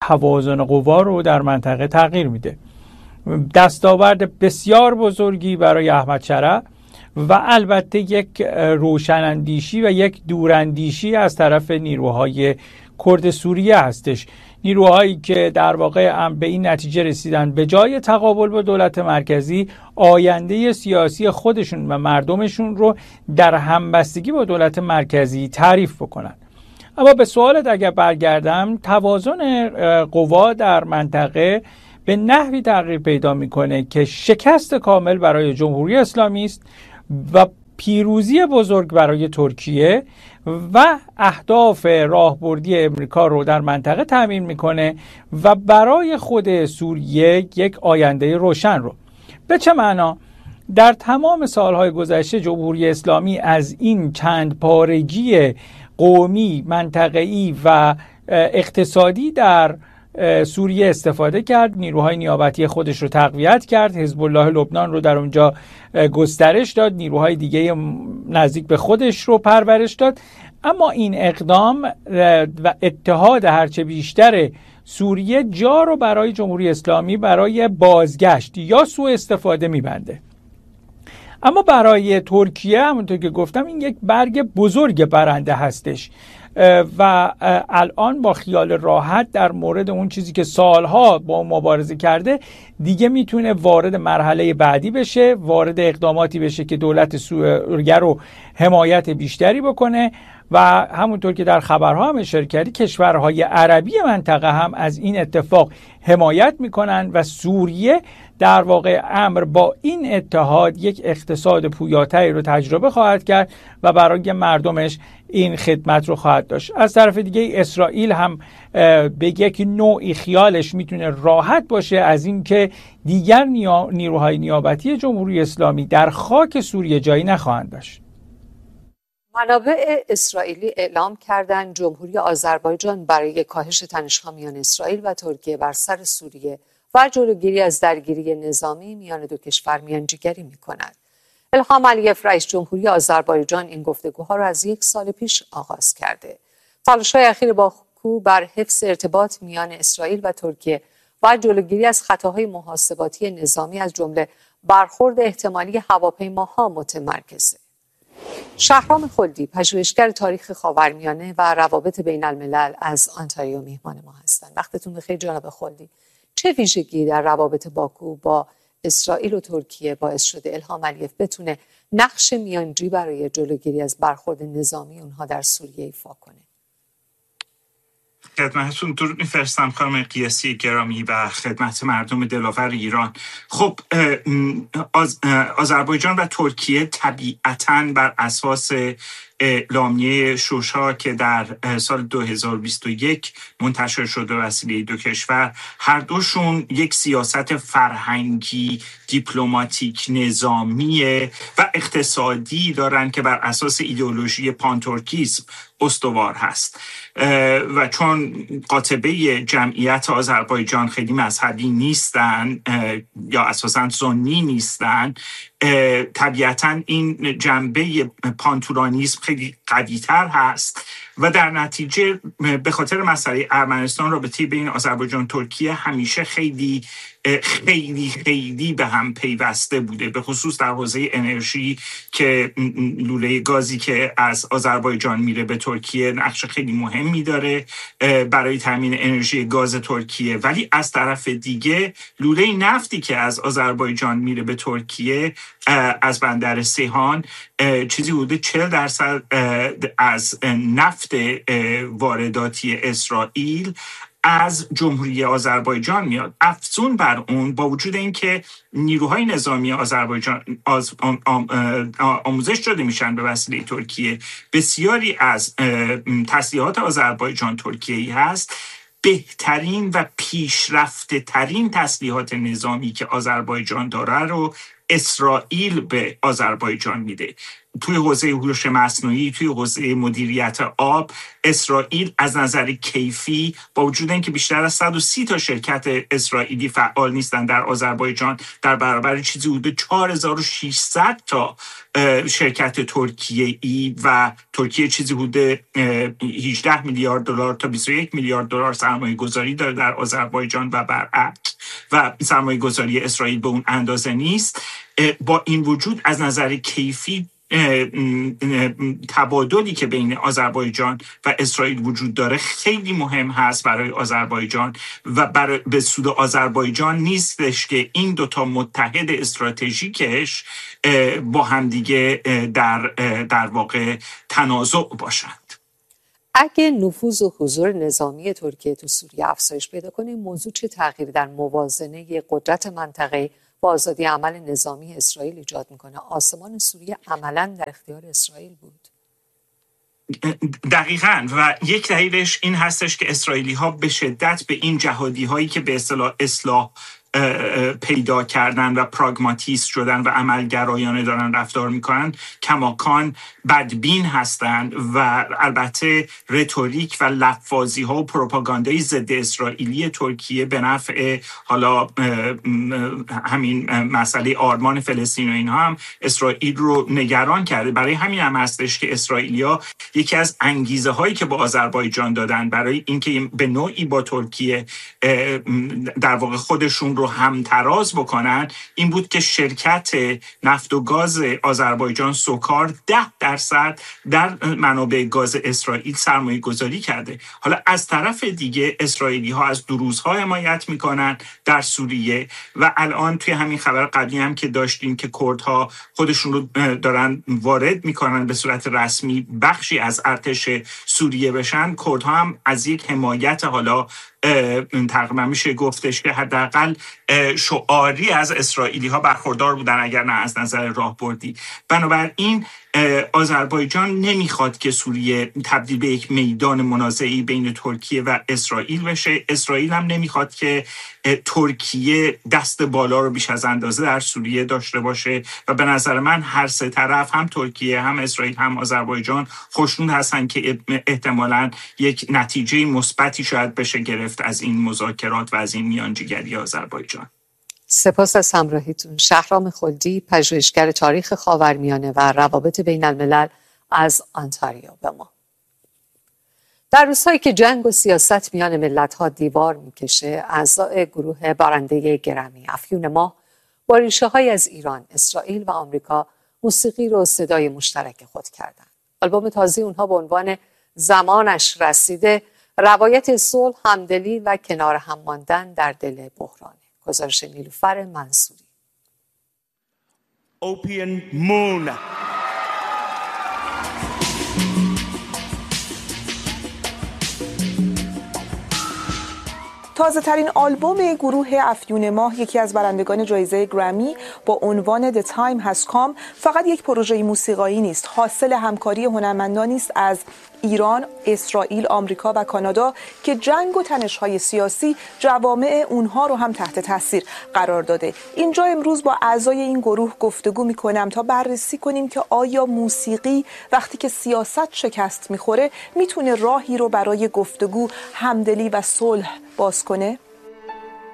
توازن قوا رو در منطقه تغییر میده. دستاورد بسیار بزرگی برای احمد شرع و البته یک روشناندیشی و یک دوراندیشی از طرف نیروهای کرد سوریه هستش، نیروهایی که در واقع به این نتیجه رسیدن به جای تقابل با دولت مرکزی آینده سیاسی خودشون و مردمشون رو در همبستگی با دولت مرکزی تعریف بکنن. اما به سوالت اگر برگردم، توازن قوا در منطقه به نحوی تغییر پیدا میکنه که شکست کامل برای جمهوری اسلامی است و پیروزی بزرگ برای ترکیه و اهداف راهبردی امریکا رو در منطقه تامین میکنه و برای خود سوریه یک آینده روشن رو. به چه معنا؟ در تمام سالهای گذشته جمهوری اسلامی از این چند پارگی قومی، منطقه‌ای و اقتصادی در سوریه استفاده کرد، نیروهای نیابتی خودش رو تقویت کرد، حزب الله لبنان رو در اونجا گسترش داد، نیروهای دیگه نزدیک به خودش رو پرورش داد. اما این اقدام و اتحاد هرچه بیشتر سوریه جا رو برای جمهوری اسلامی برای بازگشت یا سوء استفاده میبنده. اما برای ترکیه همونطور که گفتم این یک برگ بزرگ برنده هستش و الان با خیال راحت در مورد اون چیزی که سالها با مبارزه کرده دیگه میتونه وارد مرحله بعدی بشه، وارد اقداماتی بشه که دولت سوریه رو حمایت بیشتری بکنه و همونطور که در خبرها هم اشاره کردی کشورهای عربی منطقه هم از این اتفاق حمایت میکنن و سوریه در واقع امر با این اتحاد یک اقتصاد پویاتری رو تجربه خواهد کرد و برای مردمش این خدمت رو خواهد داشت. از طرف دیگه اسرائیل هم به یک نوعی خیالش میتونه راحت باشه از این که دیگر نیروهای نیابتی جمهوری اسلامی در خاک سوریه جایی نخواهند داشت. منابع اسرائیلی اعلام کردند جمهوری آذربایجان برای کاهش تنش‌ها میان اسرائیل و ترکیه بر سر سوریه و جلوگیری از درگیری نظامی میان دو کشور میانجیگری می‌کند. الهام علیف رئیس جمهوری آذربایجان این گفتگوها را از 1 سال پیش آغاز کرده. تلاش‌های اخیر باکو بر حفظ ارتباط میان اسرائیل و ترکیه و جلوگیری از خطاهای محاسباتی نظامی از جمله برخورد احتمالی هواپیماها متمرکزه. شهرام خلدی پژوهشگر تاریخ خاورمیانه و روابط بین الملل از آنتاریو میهمان ما هستند. وقتتون بخیر جناب خلدی. چه ویژگی در روابط باکو با اسرائیل و ترکیه باعث شده الهام علیف بتونه نقش میانجی برای جلوگیری از برخورد نظامی اونها در سوریه ایفا کنه؟ خدمتتون درود میفرستم خانم قیاسی گرامی و خدمت مردم دلاور ایران. خب آذربایجان و ترکیه طبیعتاً بر اساس اعلامیه شوشا که در سال 2021 منتشر شده وسیله دو کشور، هر دوشون یک سیاست فرهنگی، دیپلماتیک، نظامی و اقتصادی دارن که بر اساس ایدئولوژی پانتورکیسم استوار هست و چون قاطبه جمعیت آذربایجان خیلی مذهبی نیستن یا اساساً سنی نیستن، طبیعتاً این جنبه پانتورانیسم خیلی قوی‌تر هست و در نتیجه به خاطر مسئله ارمنستان رابطه بین آذربایجان ترکیه همیشه خیلی به هم پیوسته بوده، به خصوص در حوزه انرژی که لوله گازی که از آذربایجان میره به ترکیه نقش خیلی مهمی داره برای تامین انرژی گاز ترکیه. ولی از طرف دیگه لوله نفتی که از آذربایجان میره به ترکیه از بندر سیهان چیزی حدود 40% از نفت وارداتی اسرائیل از جمهوری آذربایجان میاد. افزون بر اون، با وجود اینکه نیروهای نظامی آذربایجان آموزش داده میشن به وسیله ترکیه، بسیاری از تسلیحات آذربایجان ترکیه‌ای هست. بهترین و پیشرفته ترین تسلیحات نظامی که آذربایجان داره رو اسرائیل به آذربایجان میده. توی حوزه هوش مصنوعی، توی حوزه مدیریت آب، اسرائیل از نظر کیفی با وجود اینکه بیشتر از 130 تا شرکت اسرائیلی فعال نیستن در آذربایجان، در برابر چیزی حدود 4600 تا شرکت ترکیه‌ای و ترکیه چیزی حدود 18 میلیارد دلار تا 21 میلیارد دلار سرمایه گذاری داره در آذربایجان و برعکس، و سرمایه گذاری اسرائیل به اون اندازه نیست. با این وجود از نظر کیفی تبادلی که بین آذربایجان و اسرائیل وجود داره خیلی مهم هست برای آذربایجان و به سود آذربایجان نیستش که این دوتا متحد استراتژیکش با همدیگه در واقع تنازع باشند. اگه نفوذ و حضور نظامی ترکیه تو سوریه افزایش پیدا کنه، این موضوع چه تغییری در موازنه قدرت منطقه با آزادی عمل نظامی اسرائیل ایجاد میکنه؟ آسمان سوریه عملاً در اختیار اسرائیل بود. دقیقاً، و یک دلیلش این هستش که اسرائیلی ها به شدت به این جهادی هایی که به اصلاح پیدا کردن و پراگماتیست شدن و عملگرایانه دارن رفتار میکنن کماکان بدبین هستند و البته رتوریک و لفاظی ها و پروپاگاندای ضد اسرائیلی ترکیه به نفع حالا همین مسئله آرمان فلسطین و اینها هم اسرائیل رو نگران کرده. برای همین هم هستش که اسرائیلیا یکی از انگیزه هایی که با آذربایجان دادن برای اینکه به نوعی با ترکیه در واقع خودشون رو همتراز بکنن این بود که شرکت نفت و گاز آذربایجان سوکار 10% در منابع گاز اسرائیل سرمایه گذاری کرده. حالا از طرف دیگه اسرائیلی ها از دروزها حمایت میکنن در سوریه و الان توی همین خبر قبلی هم که داشتیم که کردها خودشون رو دارن وارد میکنن به صورت رسمی بخشی از ارتش سوریه بشن، کردها هم از یک حمایت حالا تقریبا میشه گفتش که حداقل شعاری از اسرائیلی ها برخوردار بودن اگر نه از نظر راهبردی. بنابراین آذربایجان نمیخواد که سوریه تبدیل به یک میدان منازعی بین ترکیه و اسرائیل بشه. اسرائیل هم نمیخواد که ترکیه دست بالا رو بیش از اندازه در سوریه داشته باشه و به نظر من هر سه طرف هم ترکیه هم اسرائیل هم آذربایجان خوشنود هستن که احتمالاً یک نتیجه مثبتی شاید بشه گرفت از این مذاکرات و از این میانجیگری آذربایجان. سپاس از همراهیتون. شهرام خلدی، پژوهشگر تاریخ خاورمیانه و روابط بین الملل از آنتاریو به ما. در روزهایی که جنگ و سیاست میان ملت‌ها دیوار میکشه، اعضای گروه برنده گرمی افیون ماه با ریشه‌های از ایران، اسرائیل و آمریکا موسیقی رو صدای مشترک خود کردند. آلبوم تازه اونها به عنوان زمانش رسیده، روایت صلح، همدلی و کنار هم ماندن در دل بحرانه. گزارش نیلوفر منصوری. Opium Moon. تازه ترین آلبوم گروه افیون ماه، یکی از برندگان جایزه گرمی، با عنوان The Time Has Come فقط یک پروژه موسیقایی نیست، حاصل همکاری هنرمندانی است از ایران، اسرائیل، آمریکا و کانادا که جنگ و تنش‌های سیاسی جوامع اونها رو هم تحت تاثیر قرار داده. اینجا امروز با اعضای این گروه گفتگو می‌کنم تا بررسی کنیم که آیا موسیقی وقتی که سیاست شکست می‌خوره میتونه راهی رو برای گفتگو، همدلی و صلح باز کنه؟